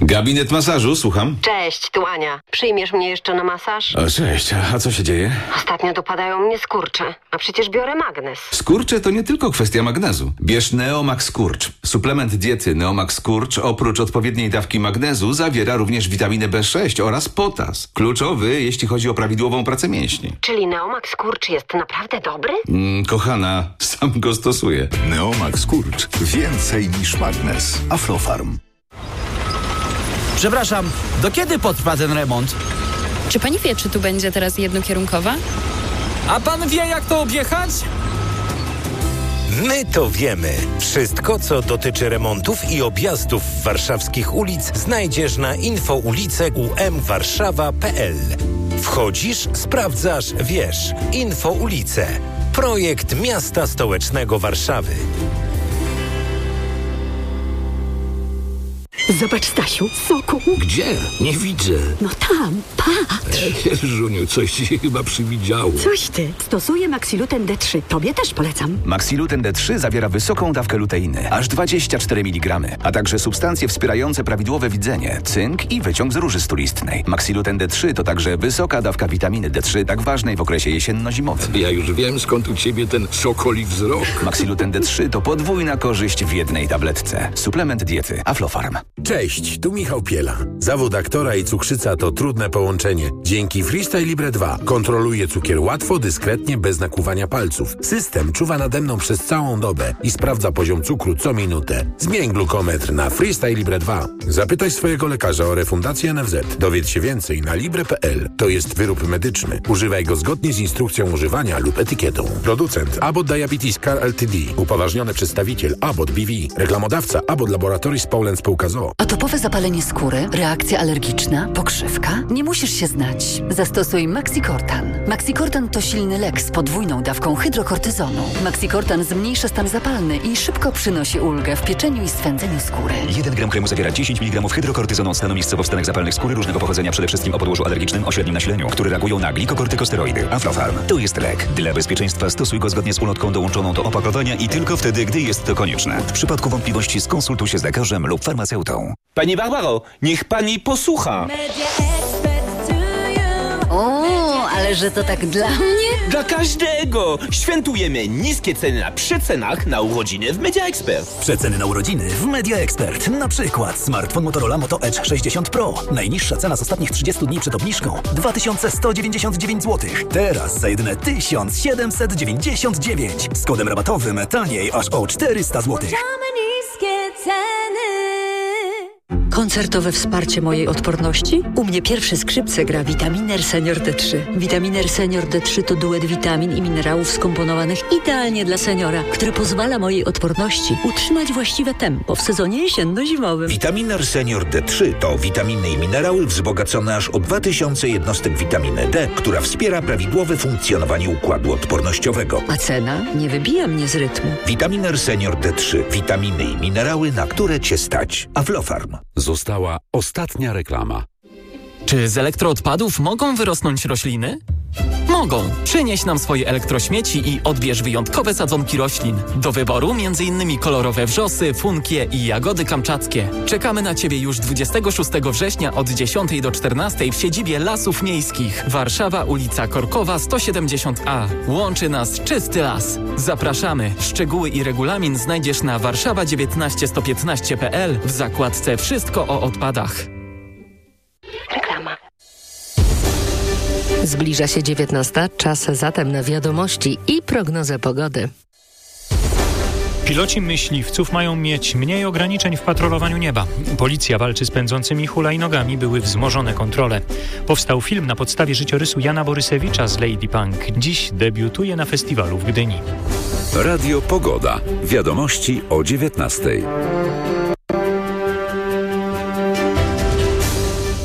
Gabinet masażu, słucham. Cześć, tu Ania. Przyjmiesz mnie jeszcze na masaż? O, cześć, a co się dzieje? Ostatnio dopadają mnie skurcze, a przecież biorę magnes. Skurcze to nie tylko kwestia magnezu. Bierz Neomax Skurcz. Suplement diety Neomax Skurcz oprócz odpowiedniej dawki magnezu zawiera również witaminę B6 oraz potas. Kluczowy, jeśli chodzi o prawidłową pracę mięśni. Czyli Neomax Skurcz jest naprawdę dobry? Kochana, sam go stosuję. Neomax Skurcz. Więcej niż magnes. Aflofarm. Przepraszam, do kiedy potrwa ten remont? Czy pani wie, czy tu będzie teraz jednokierunkowa? A pan wie, jak to objechać? My to wiemy. Wszystko, co dotyczy remontów i objazdów warszawskich ulic, znajdziesz na infoulice.umwarszawa.pl. Wchodzisz, sprawdzasz, wiesz. Infoulice. Projekt Miasta Stołecznego Warszawy. Zobacz, Stasiu, soku. Gdzie? Nie widzę. No tam, patrz. Żuniu, coś ci się chyba przywidziało. Coś ty. Stosuję Maxiluten D3. Tobie też polecam. Maxiluten D3 zawiera wysoką dawkę luteiny, aż 24 mg, a także substancje wspierające prawidłowe widzenie, cynk i wyciąg z róży stulistnej. Maxiluten D3 to także wysoka dawka witaminy D3, tak ważnej w okresie jesienno-zimowym. Ja już wiem, skąd u ciebie ten sokoli wzrok. Maxiluten D3 to podwójna korzyść w jednej tabletce. Suplement diety Aflofarm. Cześć, tu Michał Piela. Zawód aktora i cukrzyca to trudne połączenie. Dzięki Freestyle Libre 2 kontroluję cukier łatwo, dyskretnie, bez nakłuwania palców. System czuwa nade mną przez całą dobę i sprawdza poziom cukru co minutę. Zmień glukometr na Freestyle Libre 2. Zapytaj swojego lekarza o refundację NFZ. Dowiedz się więcej na libre.pl. To jest wyrób medyczny. Używaj go zgodnie z instrukcją używania lub etykietą. Producent Abbott Diabetes Care Ltd. Upoważniony przedstawiciel Abbott BV. Reklamodawca Abbott Laboratories Poland Spółka z o.o. Atopowe zapalenie skóry, reakcja alergiczna, pokrzywka? Nie musisz się znać. Zastosuj Maxicortan. Maxicortan to silny lek z podwójną dawką hydrokortyzonu. Maxicortan zmniejsza stan zapalny i szybko przynosi ulgę w pieczeniu i swędzeniu skóry. 1 gram kremu zawiera 10 mg hydrokortyzonu od stanu miejscowo wstanek zapalnych skóry różnego pochodzenia, przede wszystkim o podłożu alergicznym o średnim nasileniu, które reagują na glikokortykosteroidy. Aflofarm. To jest lek. Dla bezpieczeństwa stosuj go zgodnie z ulotką dołączoną do opakowania i tylko wtedy, gdy jest to konieczne. W przypadku wątpliwości skonsultuj się z lekarzem lub farmaceutą. Pani Barbaro, niech pani posłucha. O, ale że to tak dla mnie? Dla każdego! Świętujemy niskie ceny na przecenach na urodziny w Media Expert. Przeceny na urodziny w Media Expert. Na przykład smartfon Motorola Moto Edge 60 Pro. Najniższa cena z ostatnich 30 dni przed obniżką 2199 zł. Teraz za jedyne 1799. Z kodem rabatowym taniej aż o 400 zł. niskie ceny. Koncertowe wsparcie mojej odporności? U mnie pierwsze skrzypce gra Vitaminer Senior D3. Vitaminer Senior D3 to duet witamin i minerałów skomponowanych idealnie dla seniora, który pozwala mojej odporności utrzymać właściwe tempo w sezonie jesienno-zimowym. Vitaminer Senior D3 to witaminy i minerały wzbogacone aż o 2000 jednostek witaminy D, która wspiera prawidłowe funkcjonowanie układu odpornościowego. A cena nie wybija mnie z rytmu. Vitaminer Senior D3. Witaminy i minerały, na które Cię stać. Aflofarm. Została ostatnia reklama. Czy z elektroodpadów mogą wyrosnąć rośliny? Mogą. Przynieś nam swoje elektrośmieci i odbierz wyjątkowe sadzonki roślin. Do wyboru m.in. kolorowe wrzosy, funkie i jagody kamczackie. Czekamy na Ciebie już 26 września od 10 do 14 w siedzibie Lasów Miejskich. Warszawa, ulica Korkowa 170A. Łączy nas czysty las. Zapraszamy. Szczegóły i regulamin znajdziesz na warszawa19115.pl w zakładce Wszystko o odpadach. Reklama. Zbliża się 19. Czas zatem na wiadomości i prognozę pogody. Piloci myśliwców mają mieć mniej ograniczeń w patrolowaniu nieba. Policja walczy z pędzącymi hulajnogami, były wzmożone kontrole. Powstał film na podstawie życiorysu Jana Borysewicza z Lady Punk. Dziś debiutuje na festiwalu w Gdyni. Radio Pogoda. Wiadomości o 19:00.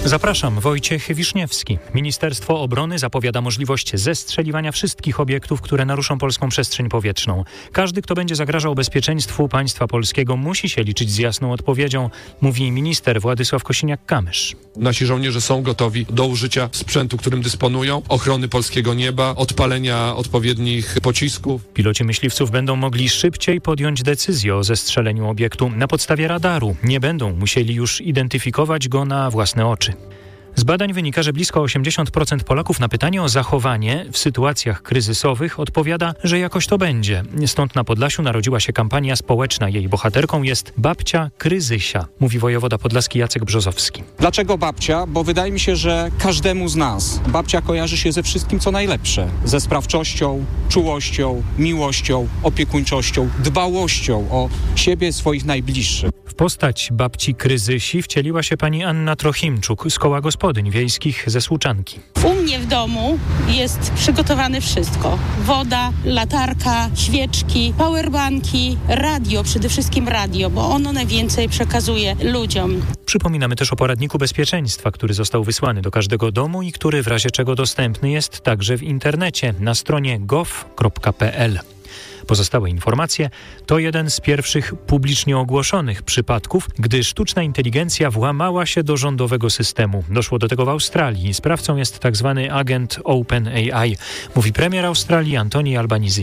Zapraszam, Wojciech Wiszniewski. Ministerstwo Obrony zapowiada możliwość zestrzeliwania wszystkich obiektów, które naruszą polską przestrzeń powietrzną. Każdy, kto będzie zagrażał bezpieczeństwu państwa polskiego, musi się liczyć z jasną odpowiedzią, mówi minister Władysław Kosiniak-Kamysz. Nasi żołnierze są gotowi do użycia sprzętu, którym dysponują, ochrony polskiego nieba, odpalenia odpowiednich pocisków. Piloci myśliwców będą mogli szybciej podjąć decyzję o zestrzeleniu obiektu na podstawie radaru. Nie będą musieli już identyfikować go na własne oczy. Z badań wynika, że blisko 80% Polaków na pytanie o zachowanie w sytuacjach kryzysowych odpowiada, że jakoś to będzie. Stąd na Podlasiu narodziła się kampania społeczna. Jej bohaterką jest babcia Kryzysia, mówi wojewoda podlaski Jacek Brzozowski. Dlaczego babcia? Bo wydaje mi się, że każdemu z nas babcia kojarzy się ze wszystkim, co najlepsze. Ze sprawczością, czułością, miłością, opiekuńczością, dbałością o siebie, swoich najbliższych. W postać babci Kryzysi wcieliła się pani Anna Trochimczuk z Koła Gospodyń Wiejskich ze Słuczanki. U mnie w domu jest przygotowane wszystko. Woda, latarka, świeczki, powerbanki, radio, przede wszystkim radio, bo ono najwięcej przekazuje ludziom. Przypominamy też o poradniku bezpieczeństwa, który został wysłany do każdego domu i który w razie czego dostępny jest także w internecie na stronie gov.pl. Pozostałe informacje to jeden z pierwszych publicznie ogłoszonych przypadków, gdy sztuczna inteligencja włamała się do rządowego systemu. Doszło do tego w Australii. Sprawcą jest tzw. agent OpenAI, mówi premier Australii Anthony Albanese.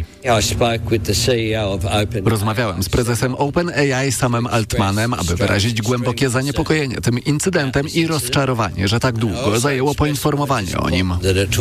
Rozmawiałem z prezesem OpenAI Samem Altmanem, aby wyrazić głębokie zaniepokojenie tym incydentem i rozczarowanie, że tak długo zajęło poinformowanie o nim.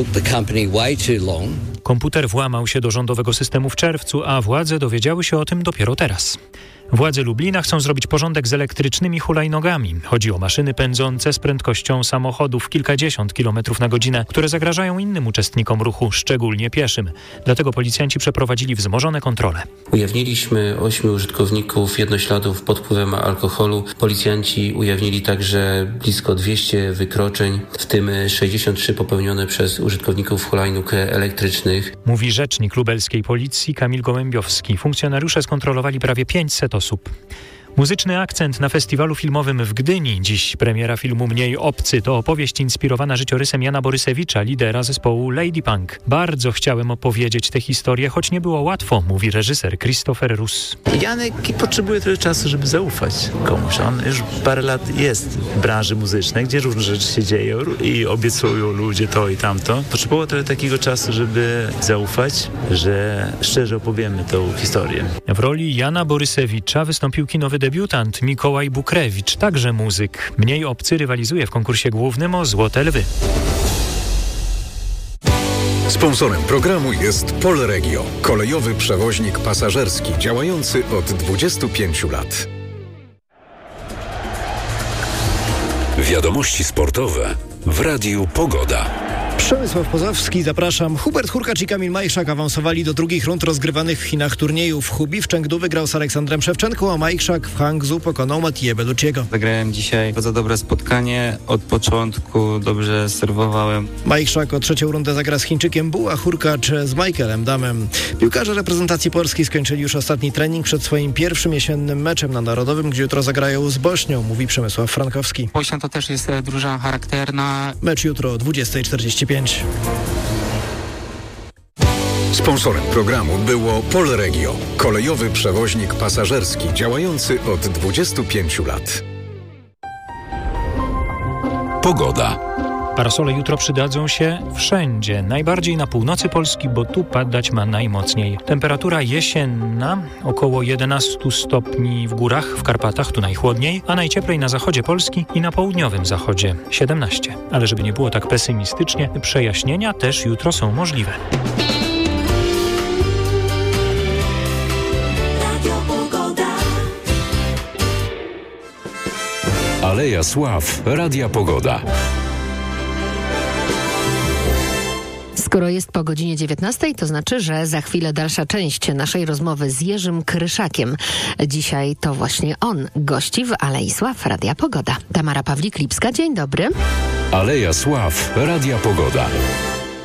Komputer włamał się do rządowego systemu w czerwcu, a władze dowiedziały się o tym dopiero teraz. Władze Lublina chcą zrobić porządek z elektrycznymi hulajnogami. Chodzi o maszyny pędzące z prędkością samochodów kilkadziesiąt kilometrów na godzinę, które zagrażają innym uczestnikom ruchu, szczególnie pieszym. Dlatego policjanci przeprowadzili wzmożone kontrole. Ujawniliśmy 8 użytkowników jednośladów pod wpływem alkoholu. Policjanci ujawnili także blisko 200 wykroczeń, w tym 63 popełnione przez użytkowników hulajnóg elektrycznych. Mówi rzecznik lubelskiej policji Kamil Gołębiowski. Funkcjonariusze skontrolowali prawie 500 osób. Muzyczny akcent na festiwalu filmowym w Gdyni. Dziś premiera filmu Mniej obcy. To opowieść inspirowana życiorysem Jana Borysewicza, lidera zespołu Lady Punk. Bardzo chciałem opowiedzieć tę historię, choć nie było łatwo, mówi reżyser Christopher Russ. Janek potrzebuje trochę czasu, żeby zaufać komuś. On już parę lat jest w branży muzycznej, gdzie różne rzeczy się dzieją i obiecują ludzie to i tamto. Potrzebowało trochę takiego czasu, żeby zaufać, że szczerze opowiemy tą historię. W roli Jana Borysewicza wystąpił kinowy debiutant Mikołaj Bukrewicz, także muzyk. Mniej obcy rywalizuje w konkursie głównym o Złote Lwy. Sponsorem programu jest Polregio, kolejowy przewoźnik pasażerski działający od 25 lat. Wiadomości sportowe w Radiu Pogoda. Przemysław Pozowski, zapraszam. Hubert Hurkacz i Kamil Majchrzak awansowali do drugich rund rozgrywanych w Chinach turniejów. Hubi w Chengdu wygrał z Aleksandrem Szewczenką, a Majchrzak w Hangzhou pokonał Mathieu Bellucciego. Zagrałem dzisiaj bardzo dobre spotkanie. Od początku dobrze serwowałem. Majchrzak o trzecią rundę zagra z Chińczykiem Bu, a Hurkacz z Michaelem Damem. Piłkarze reprezentacji Polski skończyli już ostatni trening przed swoim pierwszym jesiennym meczem na Narodowym, gdzie jutro zagrają z Bośnią, mówi Przemysław Frankowski. Bośnia to też jest drużyna charakterna. Mecz jutro o 20:45. Sponsorem programu było Polregio, kolejowy przewoźnik pasażerski działający od 25 lat. Pogoda. Parasole jutro przydadzą się wszędzie. Najbardziej na północy Polski, bo tu padać ma najmocniej. Temperatura jesienna około 11 stopni w górach, w Karpatach, tu najchłodniej, a najcieplej na zachodzie Polski i na południowym zachodzie 17. Ale żeby nie było tak pesymistycznie, przejaśnienia też jutro są możliwe. Aleja Sław, Radia Pogoda. Skoro jest po godzinie 19, to znaczy, że za chwilę dalsza część naszej rozmowy z Jerzym Kryszakiem. Dzisiaj to właśnie on gości w Alei Sław Radia Pogoda. Tamara Pawlik-Lipska, dzień dobry. Aleja Sław, Radia Pogoda.